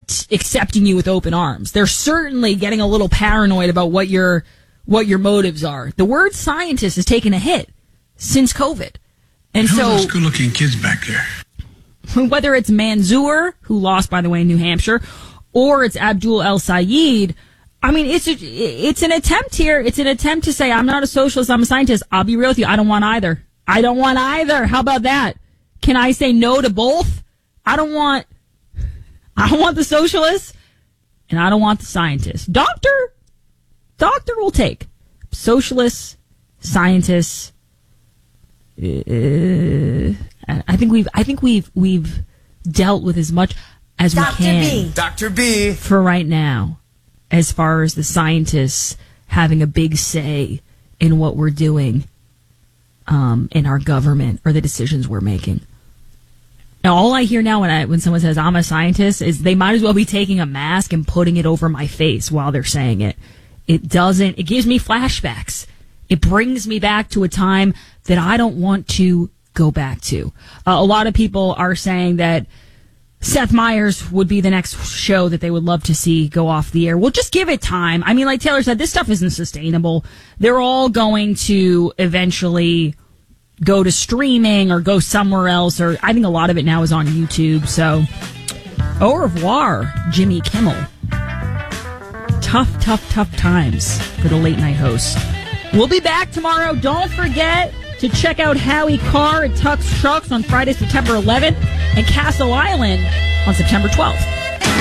accepting you with open arms. They're certainly getting a little paranoid about what your motives are. The word scientist has taken a hit since COVID. And Who so are those good-looking kids back there? Whether it's Manzoor, who lost, by the way, in New Hampshire, or it's Abdul El Sayed, I mean, it's an attempt here. It's an attempt to say, I'm not a socialist, I'm a scientist. I'll be real with you. I don't want either. How about that? Can I say no to both? I don't want the socialists, and I don't want the scientists. Doctor will take. Socialists, scientists. I think we've dealt with as much as we can. Dr. B. For right now, as far as the scientists having a big say in what we're doing in our government or the decisions we're making. Now, all I hear now when someone says I'm a scientist is they might as well be taking a mask and putting it over my face while they're saying it. It gives me flashbacks. It brings me back to a time that I don't want to go back to. A lot of people are saying that Seth Meyers would be the next show that they would love to see go off the air. Well, just give it time. I mean, like Taylor said, this stuff isn't sustainable. They're all going to eventually go to streaming or go somewhere else, or I think a lot of it now is on YouTube. So, au revoir, Jimmy Kimmel. Tough times for the late night host. We'll be back tomorrow. Don't forget to check out Howie Carr at Tux Trucks on Friday, September 11th, and Castle Island on September 12th.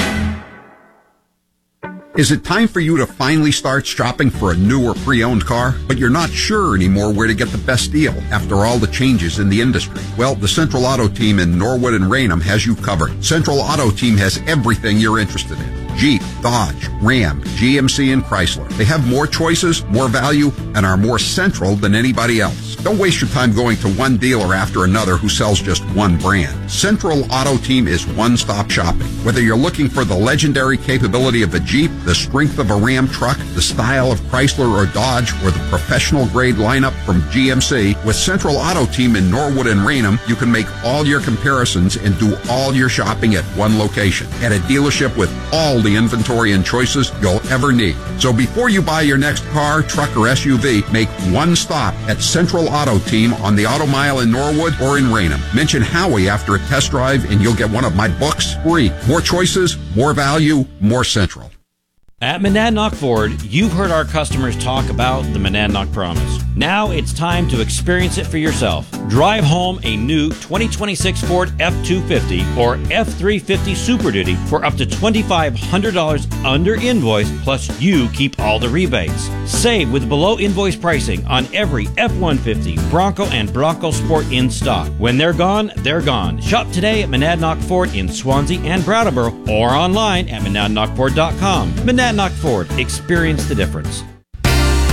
Is it time for you to finally start shopping for a new or pre-owned car, but you're not sure anymore where to get the best deal after all the changes in the industry? Well, the Central Auto Team in Norwood and Raynham has you covered. Central Auto Team has everything you're interested in. Jeep, Dodge, Ram, GMC, and Chrysler. They have more choices, more value, and are more central than anybody else. Don't waste your time going to one dealer after another who sells just one brand. Central Auto Team is one-stop shopping. Whether you're looking for the legendary capability of a Jeep, the strength of a Ram truck, the style of Chrysler or Dodge, or the professional-grade lineup from GMC, with Central Auto Team in Norwood and Raynham, you can make all your comparisons and do all your shopping at one location, at a dealership with all the inventory and choices you'll ever need. So before you buy your next car, truck, or SUV, make one stop at Central Auto Team on the Auto Mile in Norwood or in Raynham. Mention Howie after a test drive and you'll get one of my books free. More choices, more value, more Central. At Monadnock Ford, you've heard our customers talk about the Monadnock Promise. Now it's time to experience it for yourself. Drive home a new 2026 Ford F-250 or F-350 Super Duty for up to $2,500 under invoice, plus you keep all the rebates. Save with below invoice pricing on every F-150, Bronco, and Bronco Sport in stock. When they're gone, they're gone. Shop today at Monadnock Ford in Swansea and Brattleboro or online at monadnockford.com. Monadnock Ford. Experience the difference.